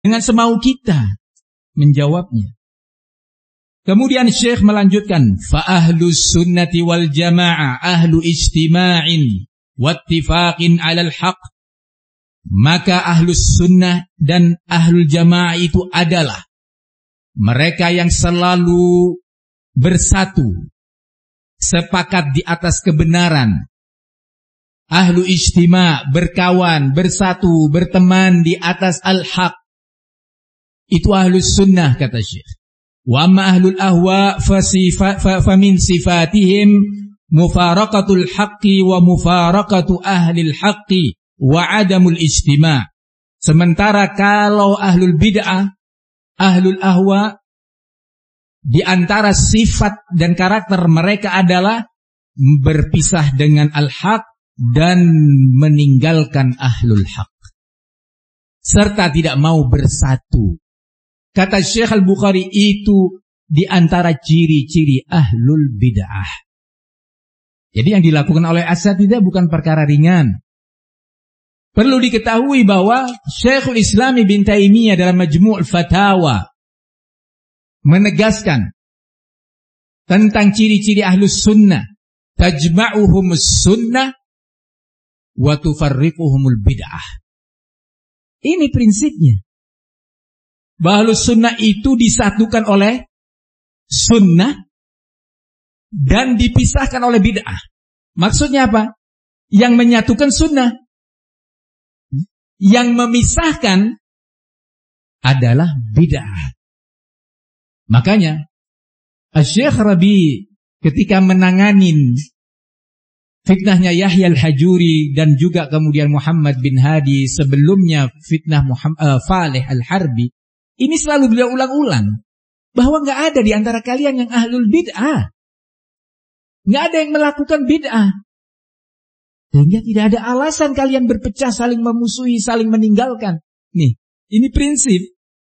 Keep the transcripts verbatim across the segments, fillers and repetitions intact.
dengan semau kita menjawabnya. Kemudian Syekh melanjutkan, fa ahlus sunnati wal jamaah ahlu ijtima'in wattifaqin 'alal haqq. Maka ahlus sunnah dan ahlul jamaah itu adalah mereka yang selalu bersatu, sepakat di atas kebenaran. Ahlu ijtima', berkawan, bersatu, berteman di atas al-haq. Itu ahlus sunnah, kata Syekh. Wa amma ahlul ahwa fa min sifatihim mufaraqatul haqqi wa mufaraqatu ahlil haqqi wa adamul ijtima'. Sementara kalau ahlul bid'ah, ahlul ahwa, di antara sifat dan karakter mereka adalah berpisah dengan al-haq dan meninggalkan ahlul haq, serta tidak mau bersatu. Kata Syekh Al-Bukhari, itu di antara ciri-ciri ahlul bid'ah. Jadi yang dilakukan oleh asatidzah bukan perkara ringan. Perlu diketahui bahwa Syekhul Islam Ibnu Taimiyah dalam Majmu' Fatawa menegaskan tentang ciri-ciri ahlus sunnah, tajma'uhumus sunnah wa tufarriquhumul bid'ah. Ini prinsipnya. Bahwa ahlus sunnah itu disatukan oleh sunnah dan dipisahkan oleh bid'ah. Maksudnya apa? Yang menyatukan sunnah, yang memisahkan adalah bid'ah. Makanya Syekh Rabi ketika menanganin fitnahnya Yahya Al-Hajuri dan juga kemudian Muhammad bin Hadi, sebelumnya fitnah Muhammad, uh, Falih Al-Harbi, ini selalu beliau ulang-ulang bahwa nggak ada di antara kalian yang ahlul bid'ah, nggak ada yang melakukan bid'ah, sehingga tidak ada alasan kalian berpecah, saling memusuhi, saling meninggalkan. Nih, ini prinsip,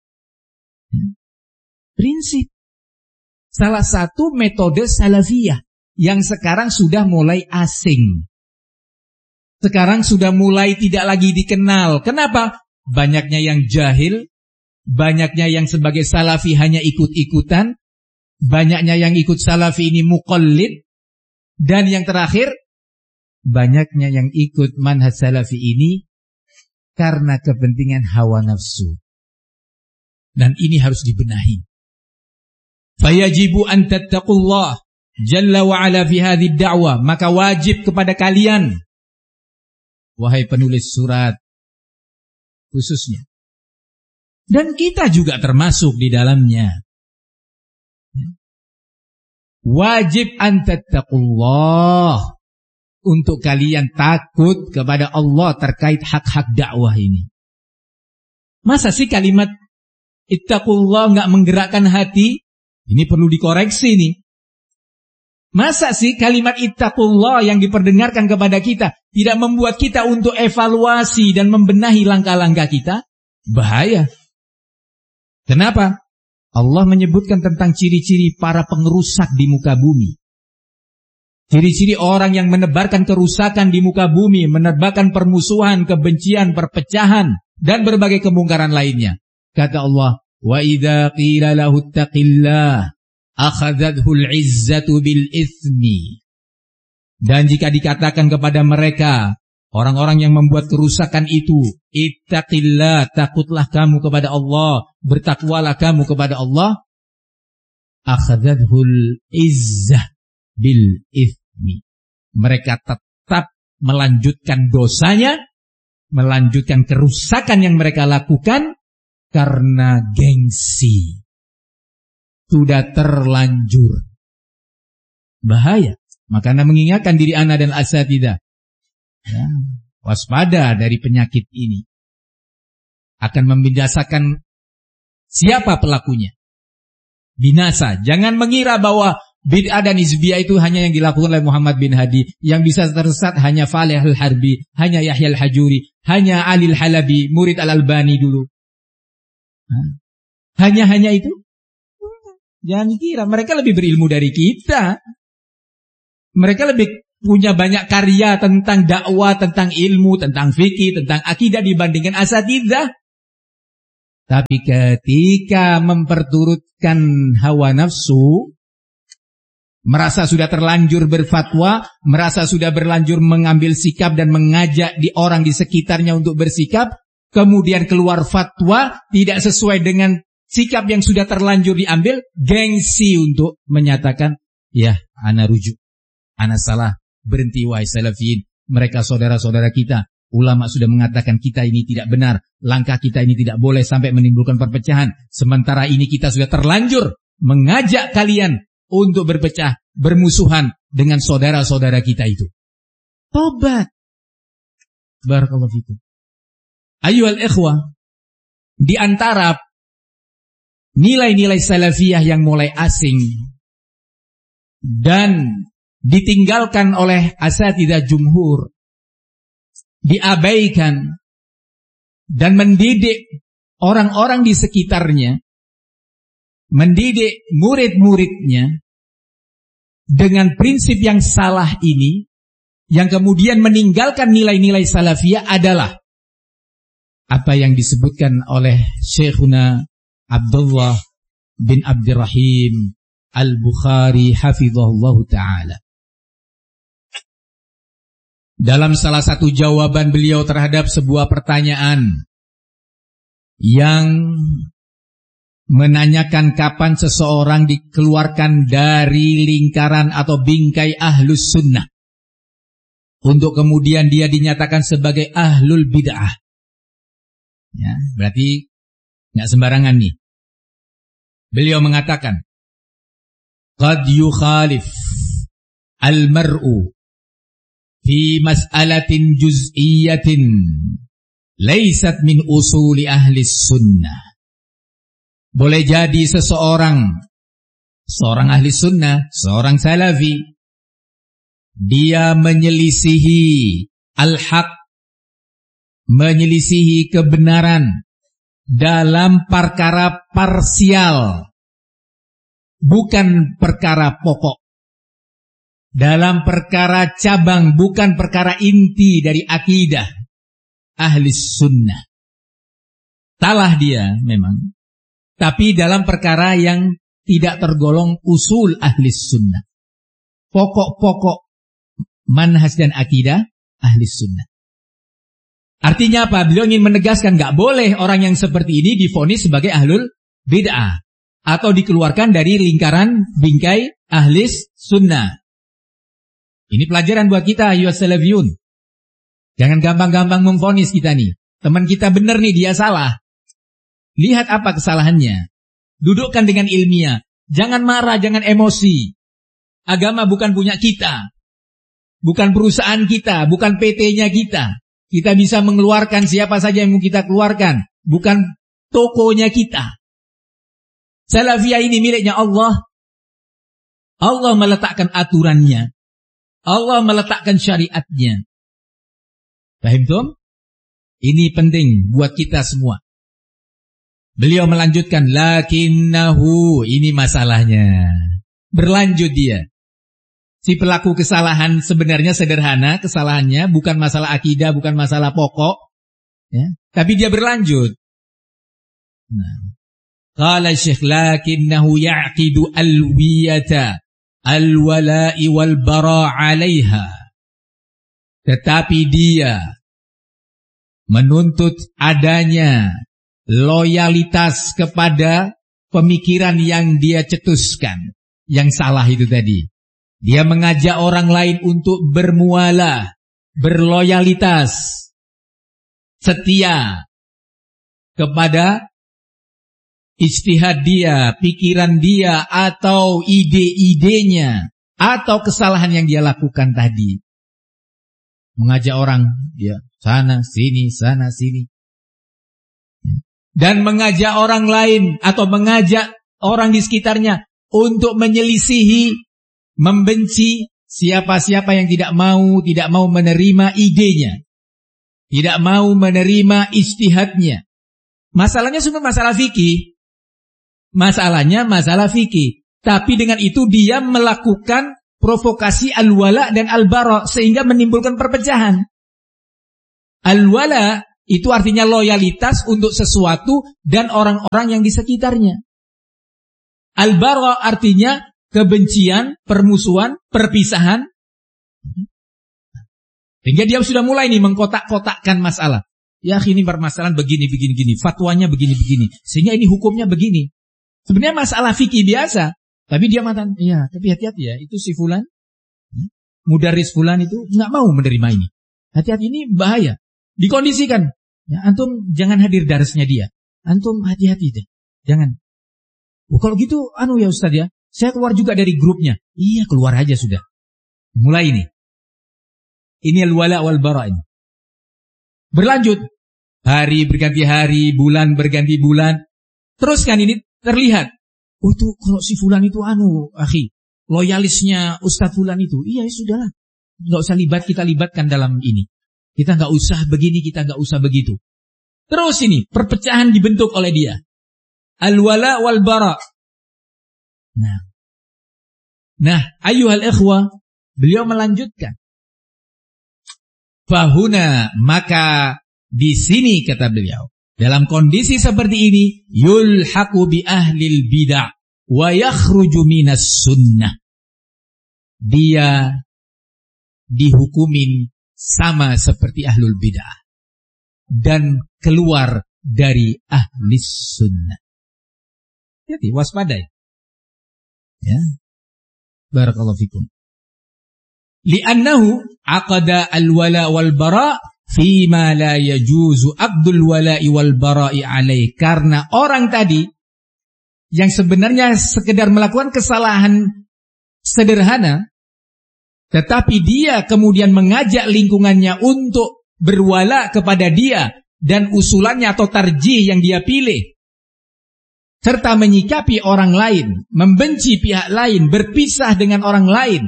prinsip. Salah satu metode salafiyah yang sekarang sudah mulai asing, sekarang sudah mulai tidak lagi dikenal. Kenapa? Banyaknya yang jahil, banyaknya yang sebagai salafi hanya ikut-ikutan, banyaknya yang ikut salafi ini muqallid, dan yang terakhir, banyaknya yang ikut manhaj salafi ini karena kepentingan hawa nafsu. Dan ini harus dibenahi. Fayajibu an tattaqullah jalla wa ala fi hadhihi da'wah. Maka wajib kepada kalian, wahai penulis surat khususnya, dan kita juga termasuk di dalamnya, wajib an tattaqullah, untuk kalian takut kepada Allah terkait hak-hak dakwah ini. Masa sih kalimat ittaqullah enggak menggerakkan hati? Ini perlu dikoreksi nih. Masa sih kalimat ittaqullah yang diperdengarkan kepada kita tidak membuat kita untuk evaluasi dan membenahi langkah-langkah kita? Bahaya. Kenapa? Allah menyebutkan tentang ciri-ciri para pengerusak di muka bumi. Ciri-ciri orang yang menebarkan kerusakan di muka bumi, menebarkan permusuhan, kebencian, perpecahan, dan berbagai kemungkaran lainnya. Kata Allah, wa idza qila lahu ittaqillah akhadhathu al-izzatu bil itsmi. Dan jika dikatakan kepada mereka, orang-orang yang membuat kerusakan itu, ittaqillah, takutlah kamu kepada Allah, bertakwalah kamu kepada Allah, akhadhathu al-izzah bil itsmi. Mereka tetap melanjutkan dosanya, melanjutkan kerusakan yang mereka lakukan karena gengsi. Sudah terlanjur. Bahaya. Maka Anda mengingatkan diri Anda dan asatidzah, ya, waspada dari penyakit ini. Akan membinasakan siapa pelakunya. Binasa. Jangan mengira bahwa bid'ah dan hizbiyah itu hanya yang dilakukan oleh Muhammad bin Hadi. Yang bisa tersesat hanya Falih Al-Harbi, hanya Yahya Al-Hajuri, hanya Ali Al-Halabi, murid Al-Albani dulu. Hanya-hanya itu? Jangan kira mereka lebih berilmu dari kita. Mereka lebih punya banyak karya tentang dakwah, tentang ilmu, tentang fikih, tentang akidah dibandingkan asatidzah. Tapi ketika memperturutkan hawa nafsu, merasa sudah terlanjur berfatwa, merasa sudah berlanjur mengambil sikap dan mengajak di orang di sekitarnya untuk bersikap, kemudian keluar fatwa tidak sesuai dengan sikap yang sudah terlanjur diambil, gengsi untuk menyatakan, ya, ana rujuk, ana salah, berhenti wahai salafiyin, mereka saudara-saudara kita. Ulama sudah mengatakan kita ini tidak benar, langkah kita ini tidak boleh sampai menimbulkan perpecahan. Sementara ini kita sudah terlanjur mengajak kalian untuk berpecah, bermusuhan dengan saudara-saudara kita itu. Tobat. Barakallahu fikum. Ayyuhal ikhwah, di antara nilai-nilai salafiyah yang mulai asing dan ditinggalkan oleh asatidzah jumhur, diabaikan dan mendidik orang-orang di sekitarnya, mendidik murid-muridnya dengan prinsip yang salah ini, yang kemudian meninggalkan nilai-nilai salafiyah adalah apa yang disebutkan oleh Syekhuna Abdullah bin Abdurrahim Al-Bukhari hafizahullahu ta'ala. Dalam salah satu jawaban beliau terhadap sebuah pertanyaan yang menanyakan kapan seseorang dikeluarkan dari lingkaran atau bingkai ahlus sunnah untuk kemudian dia dinyatakan sebagai ahlul bid'ah. Ya, berarti nggak sembarangan nih. Beliau mengatakan, qad yukhalif al-mar'u fi mas'alatin juz'iyyatin laysat min usuli ahli sunnah. Boleh jadi seseorang, seorang ahli sunnah, seorang salafi, dia menyelisihi al-haq, menyelisihi kebenaran dalam perkara parsial, bukan perkara pokok. Dalam perkara cabang, bukan perkara inti dari akidah ahli sunnah. Salah dia memang, tapi dalam perkara yang tidak tergolong usul ahli sunnah, pokok-pokok manhaj dan akidah ahli sunnah. Artinya apa? Beliau ingin menegaskan gak boleh orang yang seperti ini divonis sebagai ahlul bid'ah atau dikeluarkan dari lingkaran bingkai ahli sunnah. Ini pelajaran buat kita, ayyuhas salafiyun. Jangan gampang-gampang memvonis kita nih. Teman kita benar nih, dia salah. Lihat apa kesalahannya. Dudukkan dengan ilmiah. Jangan marah, jangan emosi. Agama bukan punya kita. Bukan perusahaan kita, bukan P T-nya kita. Kita bisa mengeluarkan siapa saja yang mau kita keluarkan. Bukan tokonya kita. Salafiyah ini miliknya Allah. Allah meletakkan aturannya. Allah meletakkan syariatnya. Paham tuh? Ini penting buat kita semua. Beliau melanjutkan, lakinnahu, ini masalahnya. Berlanjut dia. Si pelaku kesalahan sebenarnya sederhana, kesalahannya bukan masalah akidah, bukan masalah pokok, ya, tapi dia berlanjut. Nah, qala Syekh, lakinnahu ya'qidu alwiyata al-wala'i wal-bara' 'alaiha. Tetapi dia menuntut adanya loyalitas kepada pemikiran yang dia cetuskan, yang salah itu tadi. Dia mengajak orang lain untuk bermualah, berloyalitas, setia kepada ijtihad dia, pikiran dia, atau ide-idenya, atau kesalahan yang dia lakukan tadi. Mengajak orang, dia sana, sini, sana, sini. Dan mengajak orang lain, atau mengajak orang di sekitarnya, untuk menyelisihi, membenci siapa-siapa yang tidak mau, tidak mau menerima idenya. Tidak mau menerima ijtihadnya. Masalahnya sungguh masalah fikih. Masalahnya masalah fikih. Tapi dengan itu dia melakukan provokasi al-wala dan al-bara sehingga menimbulkan perpecahan. Al-wala Itu artinya loyalitas untuk sesuatu dan orang-orang yang di sekitarnya. Al-bara artinya kebencian, permusuhan, perpisahan. Sehingga dia sudah mulai nih mengkotak-kotakkan masalah. Ya ini permasalahan begini, begini, begini. Fatwanya begini, begini. Sehingga ini hukumnya begini. Sebenarnya masalah fikih biasa. Tapi dia mengatakan, iya tapi hati-hati ya. Itu si fulan, mudaris fulan itu nggak mau menerima ini. Hati-hati ini bahaya. Dikondisikan. Ya, antum jangan hadir darasnya dia. Antum hati-hati deh. Jangan. Oh, kalau gitu, anu ya Ustaz ya. Saya keluar juga dari grupnya. Iya keluar aja sudah. Mulai ini. Ini al-wala wal bara ini. Berlanjut. Hari berganti hari, bulan berganti bulan. Terus kan ini terlihat. Oh itu kalau si fulan itu anu, akhi. Loyalisnya Ustaz fulan itu. Iya ya sudahlah. Nggak usah libat, kita libatkan dalam ini. Kita nggak usah begini, kita nggak usah begitu. Terus ini, perpecahan dibentuk oleh dia. Al-wala wal bara. Nah. Nah, ayyuhal ikhwah, beliau melanjutkan. Fahuna, maka di sini kata beliau, dalam kondisi seperti ini, yulhaqu bi ahlil bid'ah wa yakhruju minas sunnah. Dia dihukumin sama seperti ahlul bid'ah dan keluar dari ahli sunnah. Jadi waspadai. Ya. Barakallahu fikum. Li'annahu aqada al-wala wal bara fima la yajuzu aqdul wala'i wal bara'i alaih. Karena orang tadi yang sebenarnya sekedar melakukan kesalahan sederhana, tetapi dia kemudian mengajak lingkungannya untuk berwala kepada dia dan usulannya atau tarjih yang dia pilih, serta menyikapi orang lain, membenci pihak lain, berpisah dengan orang lain.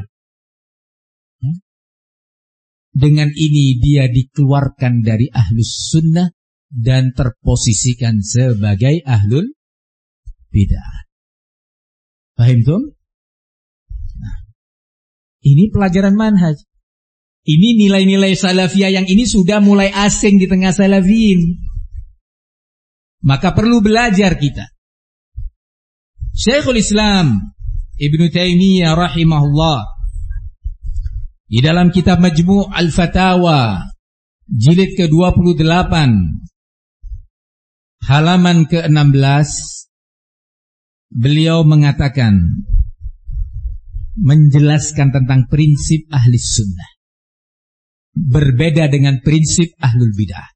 Dengan ini dia dikeluarkan dari ahlus sunnah dan terposisikan sebagai ahlul bid'ah. Paham tuh? Nah, ini pelajaran manhaj. Ini nilai-nilai salafiyah yang ini sudah mulai asing di tengah salafiyin. Maka perlu belajar kita. Syekhul Islam Ibnu Taimiyah rahimahullah di dalam kitab Majmu' Al-Fatawa jilid ke dua puluh delapan halaman ke enam belas, beliau mengatakan, menjelaskan tentang prinsip ahli sunnah berbeda dengan prinsip ahlul bid'ah.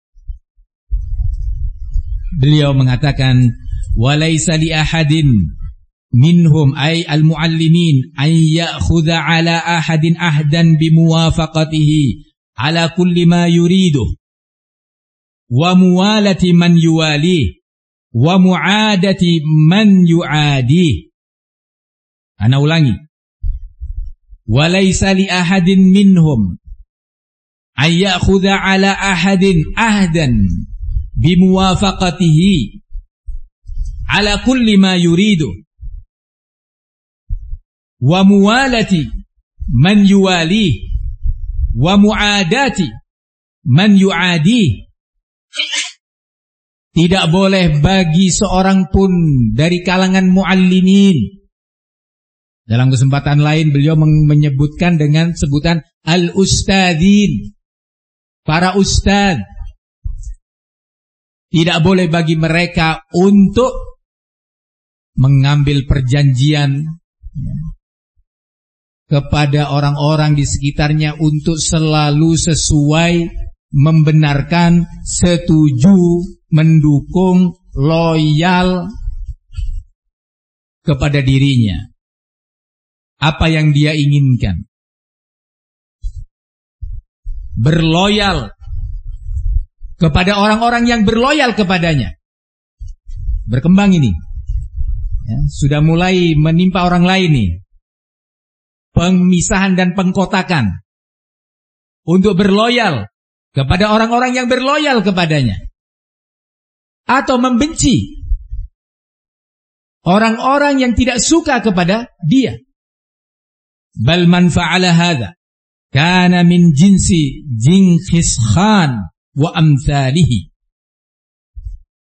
Beliau mengatakan, walaysa li ahadin minhum ay al-muallimin ay ya'khudha ala ahadin ahdan bimuwafaqatihi ala kulli ma yuridu wa muwalati man yuwali wa mu'adati man yu'adi. Ana ulangi. Walaysa li ahadin minhum ay ya'khudha ala ahadin ahdan bimuwafaqatihi ala kulli ma yuridu wa muwalati man yuwali wa muadati man yuadi. Tidak boleh bagi seorang pun dari kalangan muallimin. Dalam kesempatan lain beliau menyebutkan dengan sebutan al-ustadzin, para ustadz. Tidak boleh bagi mereka untuk mengambil perjanjian kepada orang-orang di sekitarnya untuk selalu sesuai, membenarkan, setuju, mendukung, loyal kepada dirinya. Apa yang dia inginkan. Berloyal kepada orang-orang yang berloyal kepadanya. Berkembang ini. Ya, sudah mulai menimpa orang lain nih. Pemisahan dan pengkotakan untuk berloyal kepada orang-orang yang berloyal kepadanya, atau membenci orang-orang yang tidak suka kepada dia. Bal man fa'ala hadza kana min jinsi Genghis Khan wa amthalihi.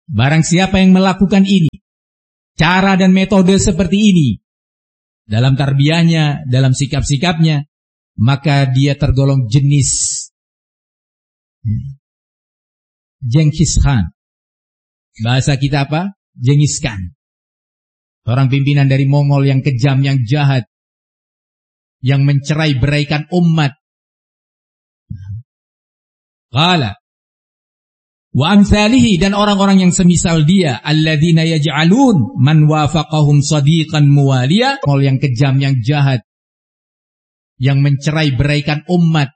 Barang siapa yang melakukan ini, cara dan metode seperti ini, dalam tarbiyahnya, dalam sikap-sikapnya, maka dia tergolong jenis Genghis Khan. Bahasa kita apa? Genghis Khan. Seorang pimpinan dari Mongol yang kejam, yang jahat, yang mencerai beraikan umat. Qala wa amsalihi, dan orang-orang yang semisal dia, alladzina yaj'alun man wafaqahum sadiqan muwaliya, Mongol yang kejam, yang jahat, yang mencerai beraikan umat.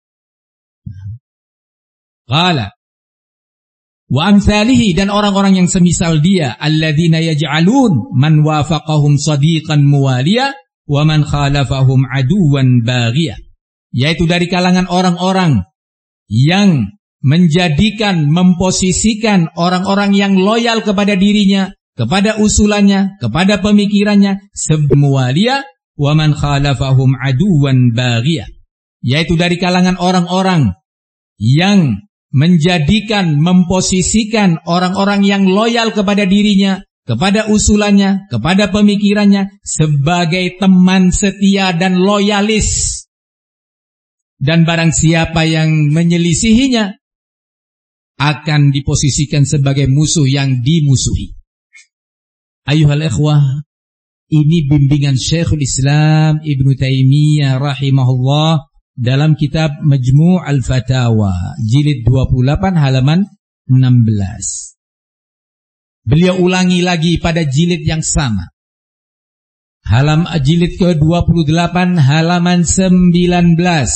Qala wa amsalihi, dan orang-orang yang semisal dia, alladzina yaj'alun man wafaqahum sadiqan muwaliya wa man khalafahum aduwan baghiyah, yaitu dari kalangan orang-orang yang menjadikan, memposisikan orang-orang yang loyal kepada dirinya, kepada usulannya, kepada pemikirannya, semualia, wa man khalafahum aduwan baghiyah, yaitu dari kalangan orang-orang yang menjadikan, memposisikan orang-orang yang loyal kepada dirinya, kepada usulannya, kepada pemikirannya, sebagai teman setia dan loyalis. Dan barang siapa yang menyelisihinya akan diposisikan sebagai musuh yang dimusuhi. Ayuhal ikhwah, ini bimbingan Syekhul Islam Ibnu Taimiyah rahimahullah dalam kitab Majmu' al-Fatawa jilid dua puluh delapan halaman enam belas. Beliau ulangi lagi pada jilid yang sama. Halam jilid ke dua puluh delapan halaman sembilan belas.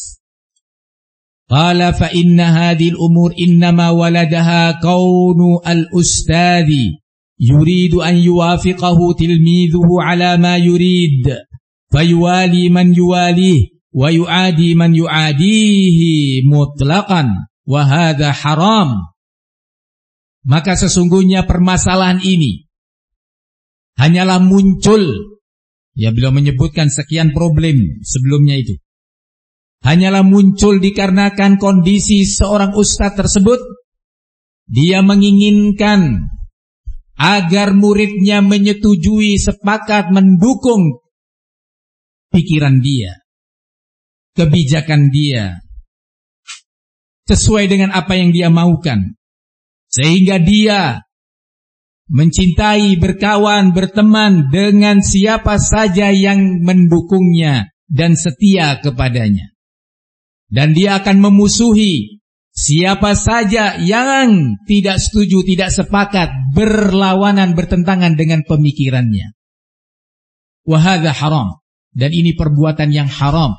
Qala fa inna hadhil umur innama waladaha kaunu al-ustadhi yuridu an yuwafiqahu tilmidhuhu ala ma yurid fayuwali man yuwalih wa yuadi man yuadihi mutlaqan wa hadha haram. Maka sesungguhnya permasalahan ini hanyalah muncul, ya beliau menyebutkan sekian problem sebelumnya itu, hanyalah muncul dikarenakan kondisi seorang ustadz tersebut, dia menginginkan agar muridnya menyetujui, sepakat, mendukung pikiran dia, kebijakan dia, sesuai dengan apa yang dia maukan, sehingga dia mencintai, berkawan, berteman dengan siapa saja yang mendukungnya dan setia kepadanya. Dan dia akan memusuhi siapa saja yang tidak setuju, tidak sepakat, berlawanan, bertentangan dengan pemikirannya. Wa hadza haram, dan ini perbuatan yang haram.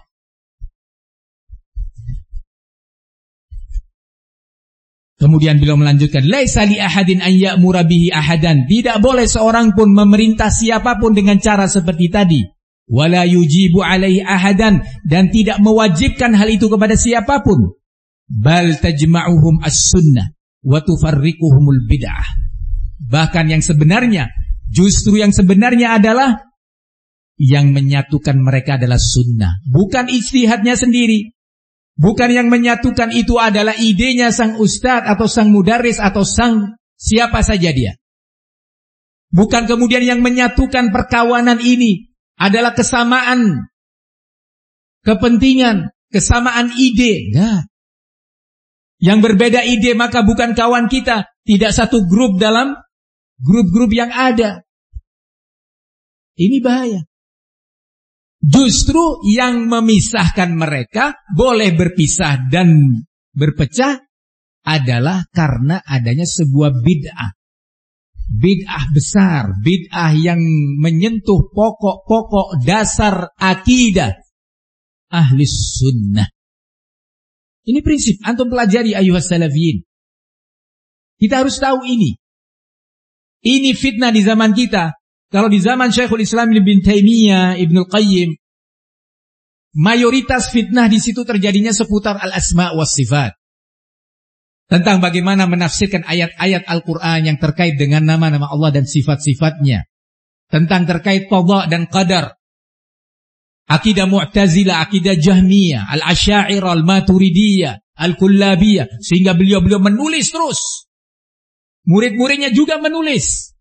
Kemudian beliau melanjutkan, laisa li ahadin an ya'mura bihi ahadan, tidak boleh seorang pun memerintah siapapun dengan cara seperti tadi. Wala yujibu alaihi ahadan, dan tidak mewajibkan hal itu kepada siapapun. Bal tajma'uhum as-sunnah wa tufarriquhumul bid'ah. Bahkan yang sebenarnya, justru yang sebenarnya adalah yang menyatukan mereka adalah sunnah, bukan ijtihadnya sendiri. Bukan yang menyatukan itu adalah idenya sang ustadz atau sang mudaris atau sang siapa saja dia. Bukan kemudian yang menyatukan perkawanan ini adalah kesamaan kepentingan, kesamaan ide. Nah, yang berbeda ide maka bukan kawan kita, tidak satu grup dalam grup-grup yang ada. Ini bahaya. Justru yang memisahkan mereka, boleh berpisah dan berpecah, adalah karena adanya sebuah bid'ah. Bid'ah besar, bid'ah yang menyentuh pokok-pokok dasar akidah ahli sunnah. Ini prinsip, antum pelajari ayuhas salafiyin. Kita harus tahu ini. Ini fitnah di zaman kita. Kalau di zaman Syekhul Islam Ibnu Taimiyah, Ibnu Qayyim, mayoritas fitnah di situ terjadinya seputar al-asma' was sifat. Tentang bagaimana menafsirkan ayat-ayat Al-Quran yang terkait dengan nama-nama Allah dan sifat-sifatnya. Tentang terkait qada dan qadar. Akidah Mu'tazilah, akidah Jahmiyah, Al-Asy'ariyah, Al-Maturidiyah, Al-Kullabiyah. Sehingga beliau-beliau menulis terus. Murid-muridnya juga menulis.